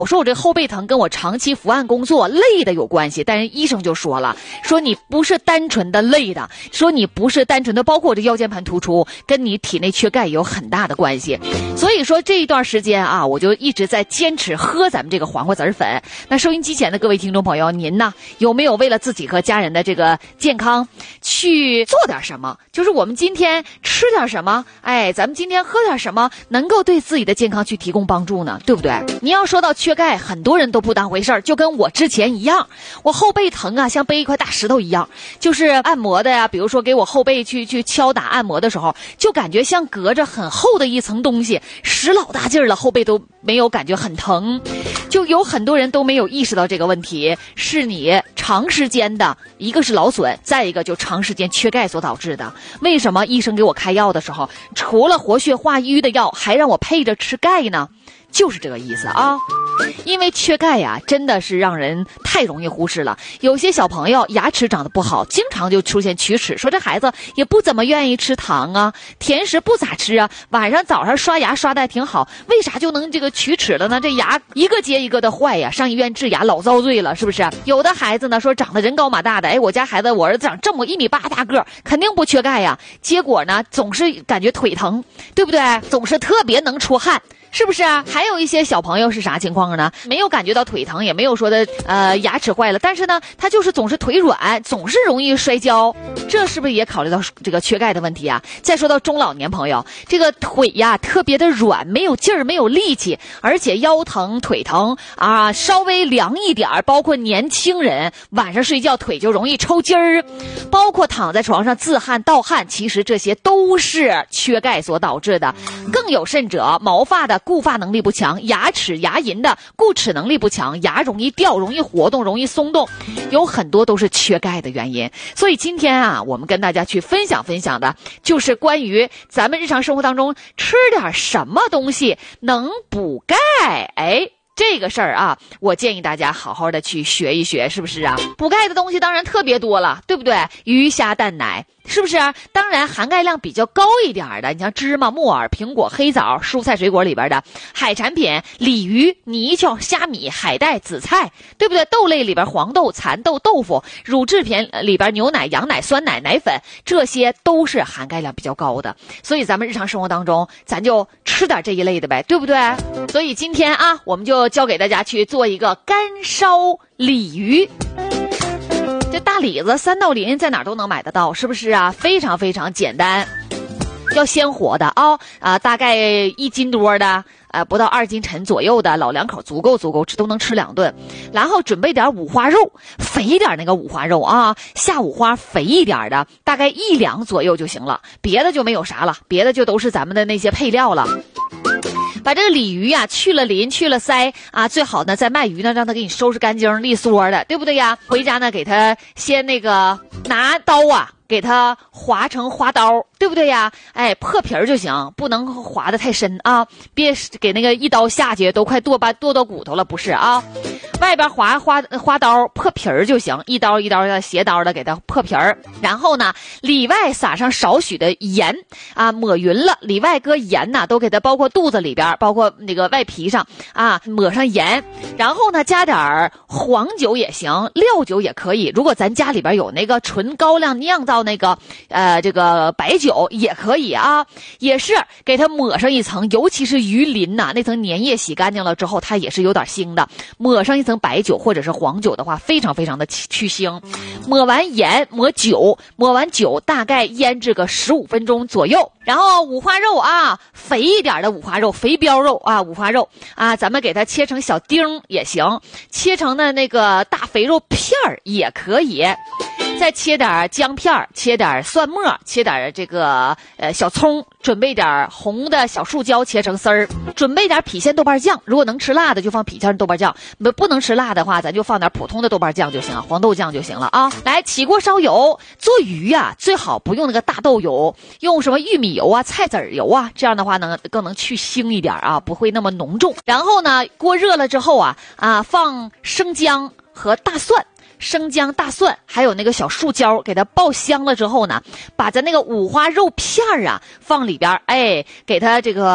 我说我这后背疼跟我长期伏案工作累的有关系，但是医生就说了，说你不是单纯的累的，说你不是单纯的，包括我这腰间盘突出跟你体内缺钙有很大的关系。所以说这一段时间啊，我就一直在坚持喝咱们这个黄瓜籽粉。那收音机前的各位听众朋友，您呢有没有为了自己和家人的这个健康去做点什么？就是我们今天吃点什么，咱们今天喝点什么能够对自己的健康去提供帮助呢？对不对？你要说到缺钙，很多人都不当回事儿，就跟我之前一样，我后背疼啊，像背一块大石头一样，就是按摩的呀，比如说给我后背去敲打按摩的时候，就感觉像隔着很厚的一层东西，使老大劲儿了，后背都没有感觉很疼。就有很多人都没有意识到这个问题，是你长时间的，一个是劳损，再一个就长时间缺钙所导致的。为什么医生给我开药的时候，除了活血化瘀的药，还让我配着吃钙呢？就是这个意思啊。因为缺钙呀，真的是让人太容易忽视了。有些小朋友牙齿长得不好，经常就出现龋齿，说这孩子也不怎么愿意吃糖啊，甜食不咋吃啊，晚上早上刷牙刷得挺好，为啥就能这个龋齿了呢？这牙一个接一个的坏呀，上医院治牙老遭罪了，是不是？有的孩子呢说长得人高马大的，我家孩子我儿子长这么1.8米大个，肯定不缺钙呀，结果呢总是感觉腿疼，对不对？总是特别能出汗。是不是啊？还有一些小朋友是啥情况呢？没有感觉到腿疼，也没有说的牙齿坏了，但是呢他就是总是腿软，总是容易摔跤，这是不是也考虑到这个缺钙的问题啊？再说到中老年朋友，这个腿呀特别的软，没有劲儿，没有力气，而且腰疼腿疼啊，稍微凉一点，包括年轻人晚上睡觉腿就容易抽筋儿，包括躺在床上自汗盗汗，其实这些都是缺钙所导致的。更有甚者，毛发的固发能力不强，牙齿牙龈的固齿能力不强，牙容易掉，容易活动，容易松动，有很多都是缺钙的原因。所以今天啊，我们跟大家去分享的就是关于咱们日常生活当中吃点什么东西能补钙。这个事儿啊，我建议大家好好的去学一学，是不是啊？补钙的东西当然特别多了，对不对？鱼虾蛋奶，是不是啊？当然含钙量比较高一点的，你像芝麻、木耳、苹果、黑枣、蔬菜水果里边的海产品，鲤鱼、泥鳅、虾米、海带、紫菜，对不对？豆类里边黄豆、蚕豆、豆腐，乳制品里边牛奶、羊奶、酸奶、奶粉，这些都是含钙量比较高的。所以咱们日常生活当中，咱就吃点这一类的呗，对不对？所以今天啊，我们就教给大家去做一个干烧鲤鱼。这大李子三道鳞在哪儿都能买得到，是不是啊？非常非常简单，要鲜活的大概1斤多的，不到2斤沉左右的，老两口足够吃，都能吃2顿。然后准备点五花肉，肥一点那个五花肉啊，下五花肥一点的，大概1两左右就行了，别的就没有啥了，别的就都是咱们的那些配料了。把这个鲤鱼呀去了鳞去了鳃啊，最好呢在卖鱼呢让他给你收拾干净利索的，对不对呀？回家呢给他先那个拿刀啊给它划成花刀，对不对呀？破皮儿就行，不能划得太深啊，别给那个一刀下去都快剁到骨头了，不是啊？外边划花刀破皮儿就行，一刀一刀的斜刀的给它破皮儿，然后呢里外撒上少许的盐啊，抹匀了，里外搁盐呐，都给它包括肚子里边，包括那个外皮上啊，抹上盐，然后呢加点黄酒也行，料酒也可以，如果咱家里边有那个纯高粱酿造那个这个白酒也可以啊，也是给它抹上一层，尤其是鱼鳞呐，那层粘液洗干净了之后它也是有点腥的，抹上一层白酒或者是黄酒的话非常非常的去腥。抹完盐抹酒，抹完酒大概腌制个15分钟左右。然后五花肉啊，肥一点的五花肉，肥膘肉啊，五花肉啊，咱们给它切成小丁也行，切成的那个大肥肉片儿也可以，再切点姜片，切点蒜末，切点这个小葱，准备点红的小树椒切成丝儿，准备点郫县豆瓣酱，如果能吃辣的就放郫县豆瓣酱，不能吃辣的话咱就放点普通的豆瓣酱就行，黄豆酱就行了啊。来起锅烧油，做鱼啊最好不用那个大豆油，用什么玉米油啊、菜籽油啊，这样的话更能去腥一点啊，不会那么浓重。然后呢锅热了之后啊放生姜和大蒜，生姜大蒜还有那个小树椒给它爆香了之后呢，把咱那个五花肉片啊放里边，给它这个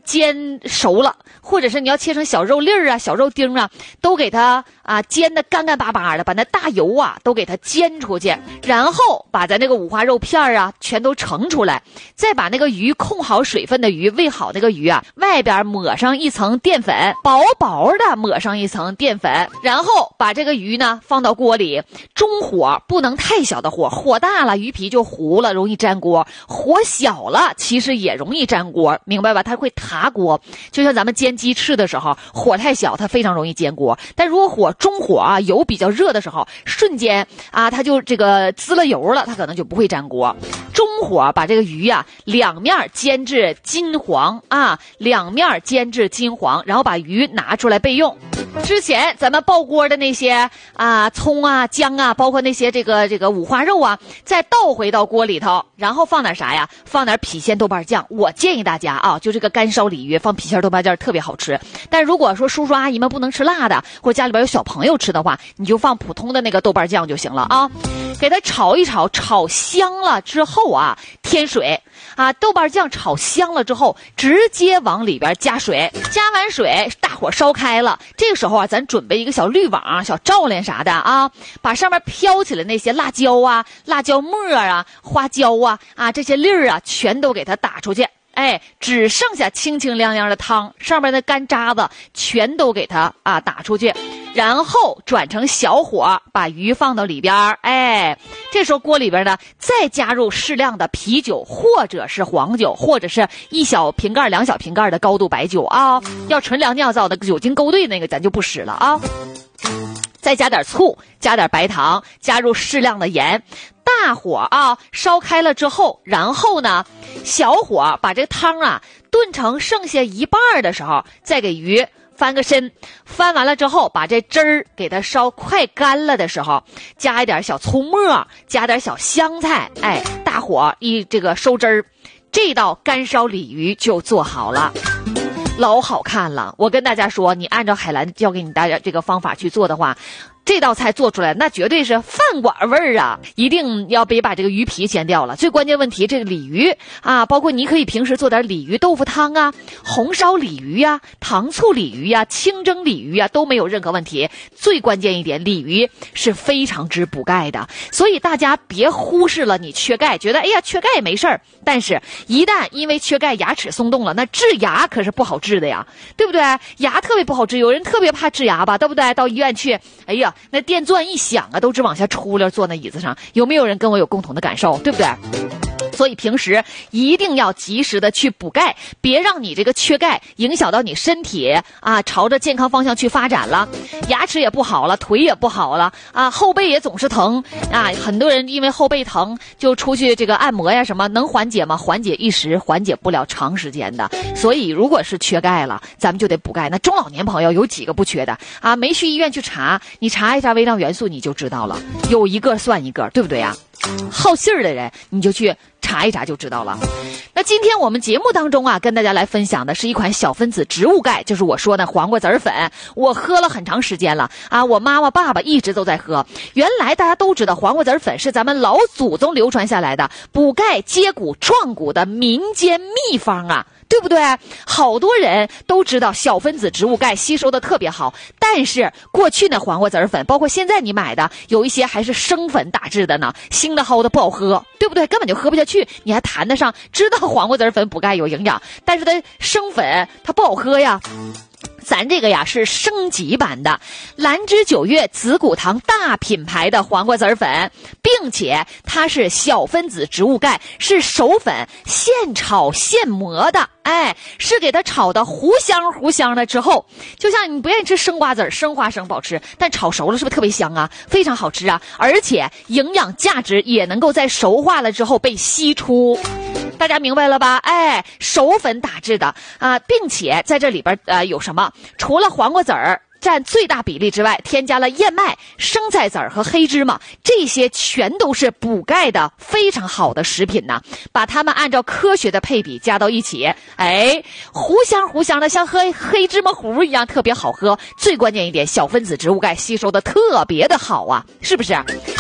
煎熟了，或者是你要切成小肉粒儿啊、小肉丁啊，都给它煎得干干巴巴的，把那大油啊都给它煎出去，然后把咱那个五花肉片啊全都盛出来，再把那个鱼控好水分的鱼，喂好那个鱼啊，外边抹上一层淀粉，薄薄的抹上一层淀粉，然后把这个鱼呢放到锅里，中火，不能太小的火，火大了鱼皮就糊了，容易粘锅，火小了其实也容易粘锅，明白吧？它会塌锅，就像咱们煎鸡翅的时候，火太小它非常容易煎锅，但如果火中火啊，油比较热的时候，瞬间啊它就这个滋了油了，它可能就不会粘锅。中火把这个鱼啊两面煎至金黄啊，两面煎至金黄，然后把鱼拿出来备用。之前咱们爆锅的那些葱啊、姜啊，包括那些这个五花肉啊，再倒回到锅里头，然后放点啥呀？放点郫县豆瓣酱。我建议大家啊，就这个干烧鲤鱼放郫县豆瓣酱特别好吃。但如果说叔叔阿姨们不能吃辣的，或者家里边有小朋友吃的话，你就放普通的那个豆瓣酱就行了啊。给它炒一炒，炒香了之后啊，添水啊，豆瓣酱炒香了之后，直接往里边加水，加完水，大火烧开了。这个时候啊，咱准备一个小滤网、小罩帘啥的啊，把上面飘起来那些辣椒啊、辣椒末啊、花椒啊这些粒儿啊，全都给它打出去。哎，只剩下清清凉凉的汤，上面的干渣子全都给它打出去，然后转成小火，把鱼放到里边。哎，这时候锅里边呢，再加入适量的啤酒，或者是黄酒，或者是1小瓶盖、2小瓶盖的高度白酒啊。要纯粮酿造的酒精勾兑那个咱就不使了啊。再加点醋，加点白糖，加入适量的盐，大火烧开了之后，然后呢小火把这汤炖成剩下一半的时候，再给鱼翻个身，翻完了之后，把这汁儿给它烧快干了的时候，加一点小葱末，加点小香菜，哎，大火这个收汁儿，这道干烧鲤鱼就做好了。老好看了，我跟大家说，你按照海兰教给你大家这个方法去做的话，这道菜做出来那绝对是饭馆味儿啊！一定要别把这个鱼皮煎掉了。最关键问题，这个鲤鱼包括你可以平时做点鲤鱼豆腐汤啊、红烧鲤鱼呀、糖醋鲤鱼呀、清蒸鲤鱼呀，都没有任何问题。最关键一点，鲤鱼是非常之补钙的，所以大家别忽视了你缺钙，觉得哎呀缺钙没事儿，但是一旦因为缺钙牙齿松动了，那治牙可是不好治的呀，对不对？牙特别不好治，有人特别怕治牙吧，对不对？到医院去，哎呀，那电钻一响都直往下出溜，坐那椅子上，有没有人跟我有共同的感受，对不对？所以平时一定要及时的去补钙，别让你这个缺钙影响到你身体朝着健康方向去发展了，牙齿也不好了，腿也不好了后背也总是疼很多人因为后背疼就出去这个按摩呀什么，能缓解吗？缓解一时，缓解不了长时间的。所以如果是缺钙了，咱们就得补钙。那中老年朋友有几个不缺的没去医院去查，你查一查微量元素你就知道了，有一个算一个，对不对呀？好信儿的人你就去查一查就知道了。那今天我们节目当中跟大家来分享的是一款小分子植物钙，就是我说的黄瓜籽粉。我喝了很长时间了我妈妈爸爸一直都在喝。原来大家都知道黄瓜籽粉是咱们老祖宗流传下来的补钙接骨壮骨的民间秘方对不对？好多人都知道小分子植物钙吸收的特别好，但是过去的黄瓜籽粉，包括现在你买的，有一些还是生粉打制的呢，腥的齁的不好喝，对不对？根本就喝不下去，你还谈得上知道黄瓜籽粉补钙有营养，但是它生粉它不好喝呀。咱这个是升级版的兰芝9月紫骨堂大品牌的黄瓜籽粉，并且它是小分子植物钙，是手粉现炒现磨的，是给它炒的糊香的之后，就像你不愿意吃生瓜子，生花生不好吃，但炒熟了是不是特别香非常好吃而且营养价值也能够在熟化了之后被析出。大家明白了吧？手粉打制的并且在这里边有什么？除了黄瓜籽儿占最大比例之外，添加了燕麦、生菜籽儿和黑芝麻，这些全都是补钙的非常好的食品呢。把它们按照科学的配比加到一起，糊香的，像喝黑芝麻糊一样，特别好喝。最关键一点，小分子植物钙吸收的特别的好是不是？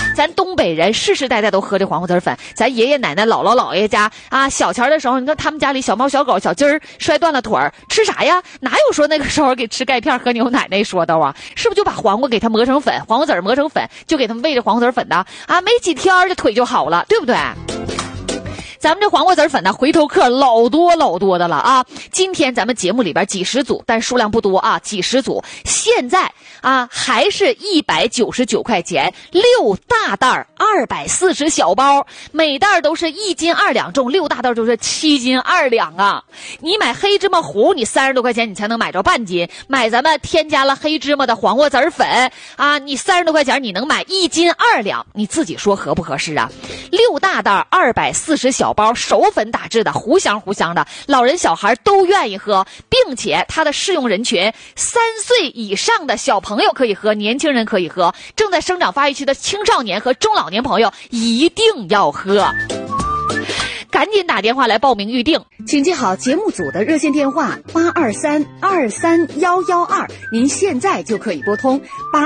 咱东北人世世代代都喝这黄瓜子粉，咱爷爷奶奶姥姥姥爷家啊，小前的时候，你看他们家里小猫小狗小鸡儿摔断了腿儿，吃啥呀？哪有说那个时候给吃钙片喝牛奶那说道啊？是不是就把黄瓜给它磨成粉，黄瓜子磨成粉，就给他们喂这黄瓜子粉的啊？没几天这腿就好了，对不对？咱们这黄瓜子粉呢，回头客老多的了啊！今天咱们节目里边几十组，但数量不多啊，几十组。现在啊，还是199块钱，6大袋240小包，每袋都是1斤2两重，6大袋就是7斤2两啊！你买黑芝麻糊，你30多块钱你才能买着半斤，买咱们添加了黑芝麻的黄瓜子粉啊，你30多块钱你能买1斤2两，你自己说合不合适啊？6大袋240小包，熟粉打制的，糊香的，老人小孩都愿意喝，并且它的适用人群3岁以上的小朋友可以喝，年轻人可以喝，正在生长发育期的青少年和中老年朋友一定要喝。赶紧打电话来报名预定， 请记好节目组的热线电话823-23112，您现在就可以拨通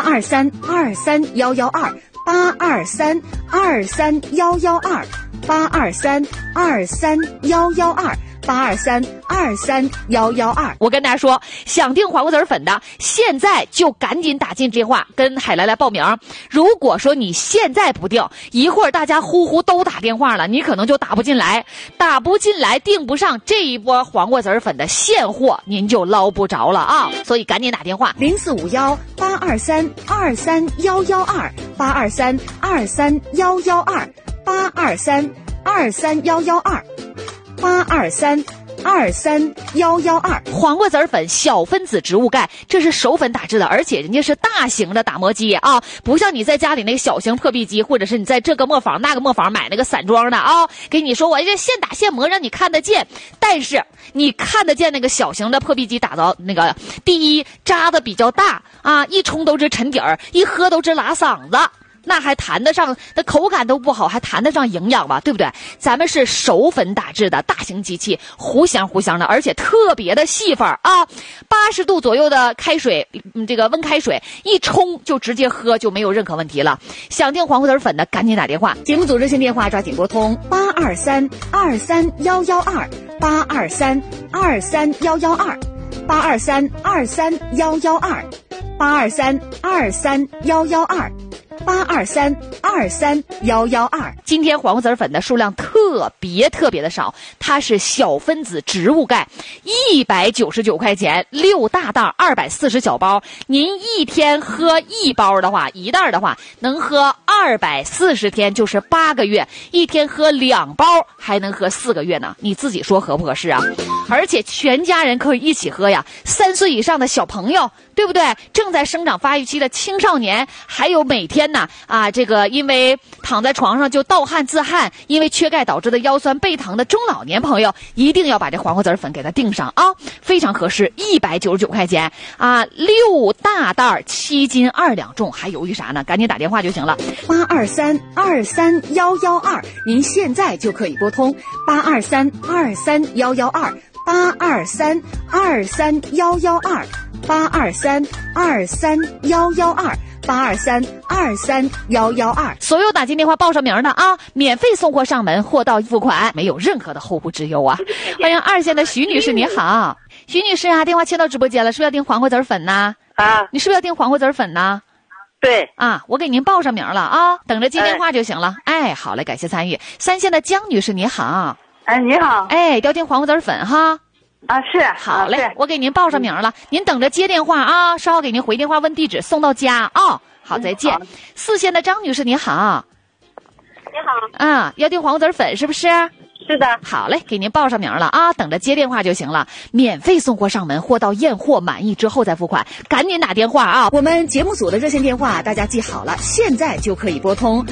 823-23112，823-23112，823-23112。 我跟大家说，想订黄瓜子粉的，现在就赶紧打进电话跟海来报名。如果说你现在不订，一会儿大家呼都打电话了，你可能就打不进来，订不上这一波黄瓜子粉的现货，您就捞不着了啊！所以赶紧打电话 ，0451823-23112，823-23112，823-23112。 黄瓜子粉小分子植物钙，这是熟粉打制的，而且人家是大型的打磨机啊，不像你在家里那个小型破壁机，或者是你在这个磨坊那个磨坊买那个散装的啊，给你说我这现打现磨让你看得见，但是你看得见那个小型的破壁机打到那个，第一渣子比较大啊，一冲都是沉底儿，一喝都是拉嗓子。那还谈得上，那口感都不好，还谈得上营养吧，对不对？咱们是熟粉打制的大型机器，糊香的，而且特别的细粉啊！80度左右的开水，这个温开水一冲就直接喝，就没有任何问题了。想订黄瓜子粉的，赶紧打电话， 节目组热线电话抓紧拨通823-23112，823-23112，823-23112，823-23112。 今天黄瓜子粉的数量特别的少，它是小分子植物钙，199块钱，6大袋240小包，您一天喝1包的话，一袋的话能喝240天，就是8个月，一天喝2包还能喝4个月呢，你自己说合不合适啊？而且全家人可以一起喝呀，3岁以上的小朋友，对不对？正在生长发育期的青少年，还有每天呢这个因为躺在床上就盗汗自汗，因为缺钙导致的腰酸背疼的中老年朋友，一定要把这黄瓜子粉给它订上啊，非常合适，199块钱啊，6大袋7斤2两重，还犹豫啥呢？赶紧打电话就行了 ，823-23112，您现在就可以拨通823-23112，823-23112，823-23112，823-23112。 所有打进电话报上名的啊，免费送货上门，货到付款，没有任何的后顾之忧啊！欢迎2线的徐女士，你好，徐女士啊，电话切到直播间了，是不是要订黄瓜子粉呢？ 啊， 你是不是要订黄瓜子粉呢？ 对啊，我给您报上名了啊，等着接电话就行了。哎，好嘞，感谢参与。3线的江女士，你好。 哎，你好。 哎，要订黄瓜子粉哈。 啊，是。 好嘞， 是我给您报上名了，您等着接电话啊，稍后给您回电话问地址，送到家啊。好，再见。4线的张女士，你好。 你好。 啊，要订黄瓜子粉是不是？ 是的。 好嘞，给您报上名了啊，等着接电话就行了，免费送货上门，货到验货满意之后再付款，赶紧打电话啊！ 我们节目组的热线电话大家记好了，现在就可以拨通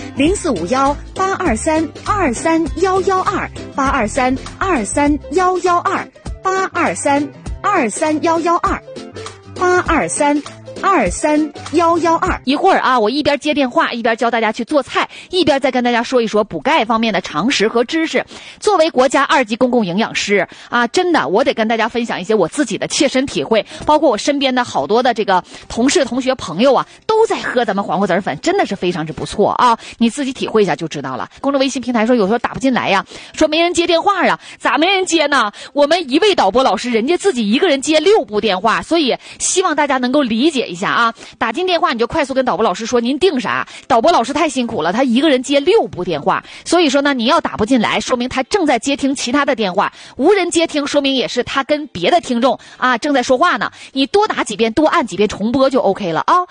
0451823-23112，823-23112，823-23112。 一会儿啊，我一边接电话，一边教大家去做菜，一边再跟大家说一说补钙方面的常识和知识。作为国家2级公共营养师啊，真的我得跟大家分享一些我自己的切身体会，包括我身边的好多的这个同事、同学、朋友啊，都都在喝咱们黄瓜籽粉，真的是非常之不错啊！你自己体会一下就知道了。公众微信平台说有时候打不进来呀，说没人接电话啊，咋没人接呢？我们一位导播老师人家自己一个人接6部电话，所以希望大家能够理解一下啊。打进电话你就快速跟导播老师说您定啥，导播老师太辛苦了，他一个人接6部电话，所以说呢你要打不进来，说明他正在接听其他的电话，无人接听说明也是他跟别的听众啊正在说话呢，你多打几遍多按几遍重播就 OK 了啊。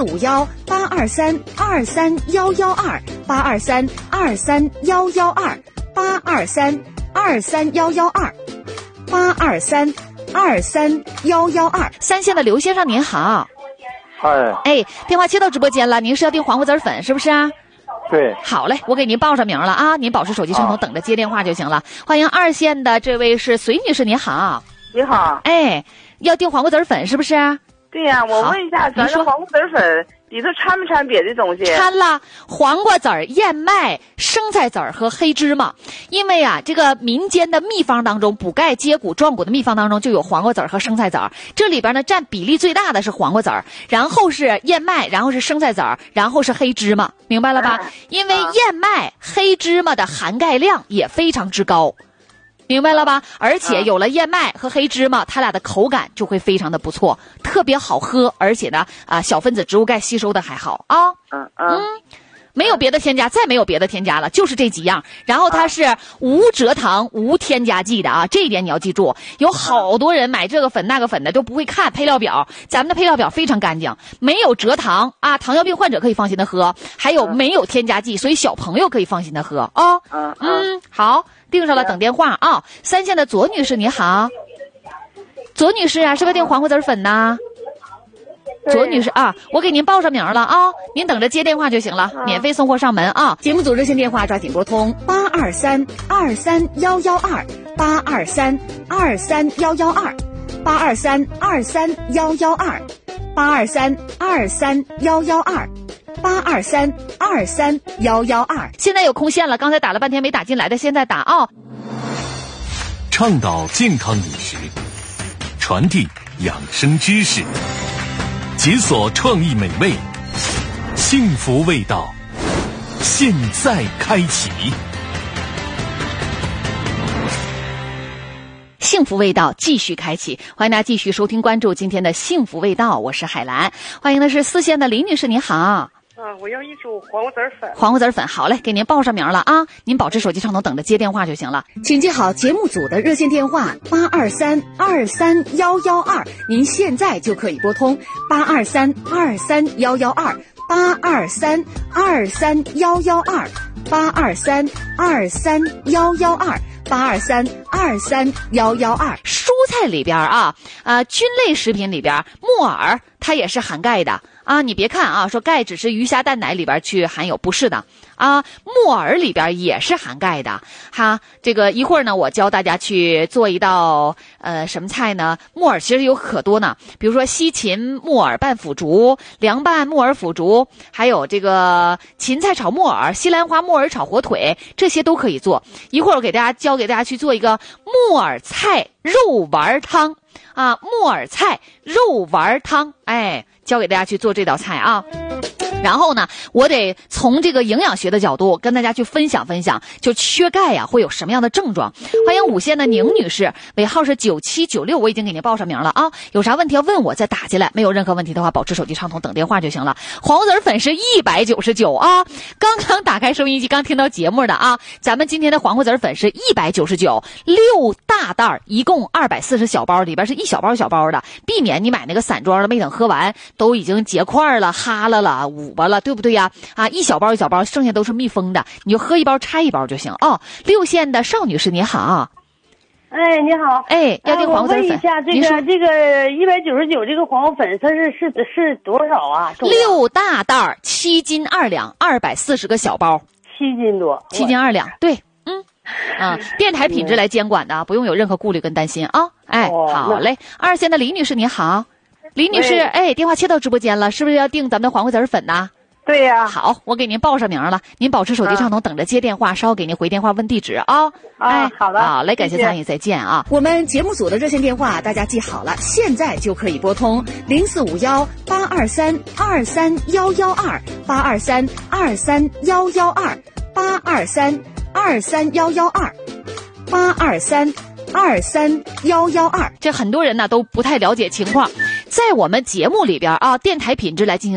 04518232311282323112823231112 三线的刘先生您好。哎，电话接到直播间了，您是要订黄瓜籽粉是不是啊？ 对， 好嘞，我给您报上名了啊，您保持手机畅通，等着接电话就行了。欢迎2线的这位是隋女士，您好。 你好。 哎，要订黄瓜籽粉是不是？ 对呀，我问一下，咱这黄瓜籽粉里头掺不掺别的东西？ 掺了黄瓜籽、燕麦、生菜籽和黑芝麻。因为啊，这个民间的秘方当中，补钙接骨壮骨的秘方当中就有黄瓜籽和生菜籽。这里边呢，占比例最大的是黄瓜籽，然后是燕麦，然后是生菜籽，然后是黑芝麻，明白了吧？因为燕麦、黑芝麻的含钙量也非常之高。明白了吧？而且有了燕麦和黑芝麻，它俩的口感就会非常的不错，特别好喝，而且呢，小分子植物钙吸收的还好啊。没有别的添加，再没有别的添加了，就是这几样。然后它是无蔗糖、无添加剂的啊，这一点你要记住。有好多人买这个粉那个粉的都不会看配料表，咱们的配料表非常干净，没有蔗糖啊，糖尿病患者可以放心的喝，还有没有添加剂，所以小朋友可以放心的喝啊。好。订上了，等电话啊！三线的左女士，你好，左女士啊，是不是订黄瓜籽粉呢？左女士啊，我给您报上名了啊，您等着接电话就行了，免费送货上门啊！ 节目组热线电话抓紧拨通8232311282323112823231112。 现在有空线了，刚才打了半天没打进来的，现在打啊！ 倡导健康饮食，传递养生知识，解锁创意美味，幸福味道，现在开启。 幸福味道继续开启，欢迎大家继续收听关注今天的幸福味道，我是海兰。欢迎的是4线的李女士，你好。 我要一组黄瓜籽粉。 黄瓜籽粉，好嘞，给您报上名了啊，您保持手机畅通，等着接电话就行了。 请记好节目组的热线电话823231112，您现在就可以拨通823231112，823231112，823231112。 蔬菜里边菌类食品里边木耳它也是含钙的啊，你别看啊说钙只是鱼虾蛋奶里边去含有，不是的啊，木耳里边也是含钙的哈。这个一会儿呢，我教大家去做一道什么菜呢？木耳其实有可多呢，比如说西芹木耳拌腐竹、凉拌木耳腐竹，还有这个芹菜炒木耳、西兰花木耳炒火腿，这些都可以做。一会儿我教给大家去做一个木耳菜肉丸汤啊，木耳菜肉丸汤，哎，教给大家去做这道菜啊。然后呢，我得从这个营养学的角度跟大家去分享，就缺钙呀会有什么样的症状。欢迎5线的宁女士，尾号是9796，我已经给您报上名了啊。有啥问题要问我再打进来，没有任何问题的话保持手机畅通，等电话就行了。黄瓜籽粉是199啊，刚刚打开收音机刚听到节目的啊，咱们今天的黄瓜籽粉是199，6大袋一共240小包，里边是一小包小包的，避免你买那个散装的没等喝完都已经结块了哈了捂巴了，对不对呀？一小包一小包，剩下都是密封的，你就喝一包拆一包就行啊。6线的邵女士你好。 哎，你好。 哎，要订黄瓜籽粉。 我问一下，这个199这个黄瓜粉它是多少啊 ？6大袋7斤2两，240个小包 ，7斤多 ，7斤2两，对，电台品质来监管的，不用有任何顾虑跟担心啊。哎，好嘞。2线的李女士你好。李女士，哎，电话切到直播间了，是不是要订咱们的黄瓜籽粉呢？ 对呀。 好，我给您报上名了，您保持手机畅通，等着接电话，稍后给您回电话问地址啊。 好的。 好嘞，感谢参与，再见啊。 我们节目组的热线电话大家记好了，现在就可以拨通 ，823-23112，823-23112，823-23112。这很多人呢都不太了解情况，在我们节目里边啊，电台品质来进行